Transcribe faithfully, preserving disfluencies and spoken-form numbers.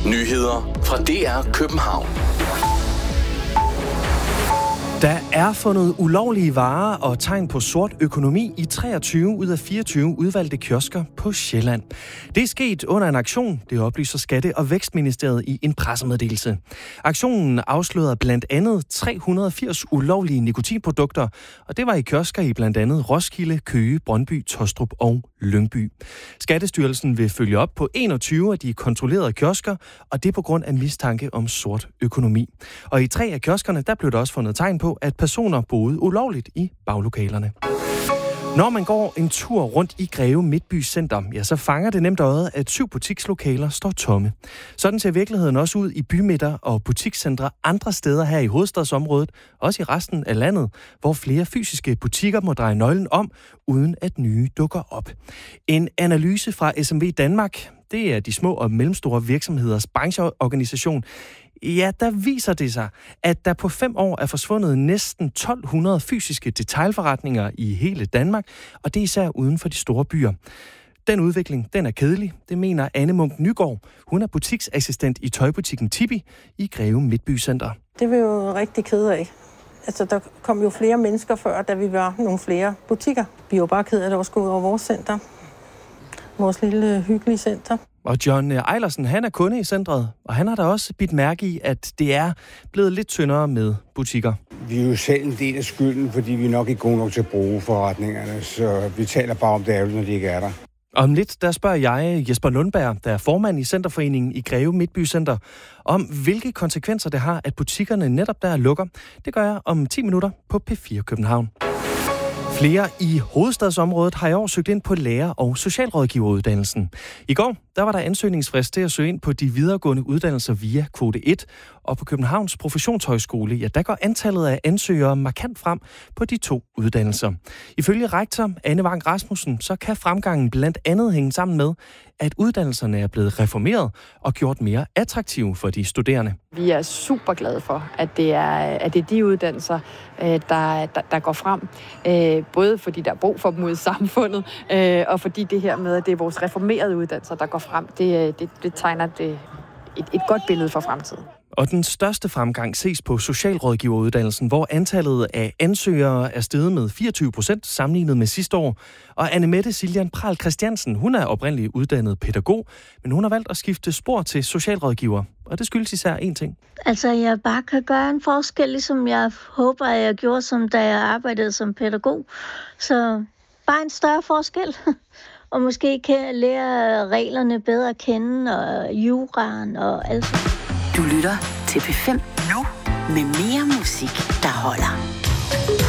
Nyheder fra D R København. Der er fundet ulovlige varer og tegn på sort økonomi i treogtyve ud af fireogtyve udvalgte kiosker på Sjælland. Det er sket under en aktion, det oplyser Skatte- og Vækstministeriet i en pressemeddelelse. Aktionen afslørede blandt andet tre hundrede og firs ulovlige nikotinprodukter, og det var i kiosker i blandt andet Roskilde, Køge, Brøndby, Tostrup og Lyngby. Skattestyrelsen vil følge op på enogtyve af de kontrollerede kiosker, og det er på grund af mistanke om sort økonomi. Og i tre af kioskerne, der blev der også fundet tegn på, at personer boede ulovligt i baglokalerne. Når man går en tur rundt i Greve Midtby Center, ja, så fanger det nemt øjet, at syv butikslokaler står tomme. Sådan ser virkeligheden også ud i bymidter og butikscentre andre steder her i hovedstadsområdet, også i resten af landet, hvor flere fysiske butikker må dreje nøglen om, uden at nye dukker op. En analyse fra S M V Danmark, det er de små og mellemstore virksomheders brancheorganisation, ja, der viser det sig, at der på fem år er forsvundet næsten tolv hundrede fysiske detailforretninger i hele Danmark, og det er især uden for de store byer. Den udvikling, den er kedelig, det mener Anne Munk Nygaard. Hun er butiksassistent i tøjbutikken Tibi i Greve Midtby Center. Det er vi jo rigtig kede af. Altså, der kom jo flere mennesker før, da vi var nogle flere butikker. Vi er jo bare kede af, at det var gået over vores center. Vores lille hyggelige center. Og John Eilersen, han er kunde i centret, og han har da også bidt mærke i, at det er blevet lidt tyndere med butikker. Vi er jo selv en del af skylden, fordi vi nok ikke er gode nok til at bruge forretningerne, så vi taler bare om det ærgerligt, når de ikke er der. Om lidt, der spørger jeg Jesper Lundberg, der er formand i Centerforeningen i Greve Midtby Center, om hvilke konsekvenser det har, at butikkerne netop der lukker. Det gør jeg om ti minutter på P fire København. Flere i hovedstadsområdet har i år søgt ind på lærer- og socialrådgiveruddannelsen. I går der var der ansøgningsfrist til at søge ind på de videregående uddannelser via kvote et, og på Københavns Professionshøjskole, ja, der går antallet af ansøgere markant frem på de to uddannelser. Ifølge rektor Anne Vang Rasmussen, så kan fremgangen blandt andet hænge sammen med, at uddannelserne er blevet reformeret og gjort mere attraktive for de studerende. Vi er super glade for, at det er, at det er de uddannelser, der, der, der går frem. Både fordi der er brug for dem ude i samfundet, og fordi det her med, at det er vores reformerede uddannelser, der går frem, det, det, det tegner det et, et godt billede for fremtiden. Og den største fremgang ses på socialrådgiveruddannelsen, hvor antallet af ansøgere er steget med fireogtyve procent sammenlignet med sidste år. Og Annemette Siljan Pral Christiansen, hun er oprindeligt uddannet pædagog, men hun har valgt at skifte spor til socialrådgiver. Og det skyldes især én ting. Altså, jeg bare kan gøre en forskel, ligesom jeg håber, at jeg gjorde, som da jeg arbejdede som pædagog. Så bare en større forskel. Og måske kan lære reglerne bedre at kende, og juraen og alt. Du lytter til P fem nu med mere musik, der holder.